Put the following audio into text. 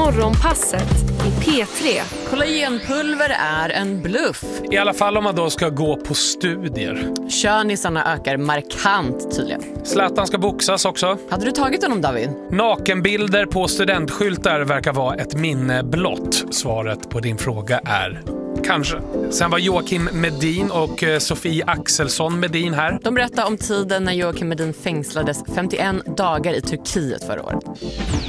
Morgonpasset i P3. Kollagenpulver är en bluff. I alla fall om man då ska gå på studier. Könisarna ökar markant tydligen. Zlatan ska boxas också. Hade du tagit honom, David? Nakenbilder på studentskyltar verkar vara ett minne blott. Svaret på din fråga är kanske. Sen var Joakim Medin och Sofie Axelsson Medin här. De berättar om tiden när Joakim Medin fängslades 51 dagar i Turkiet förra året.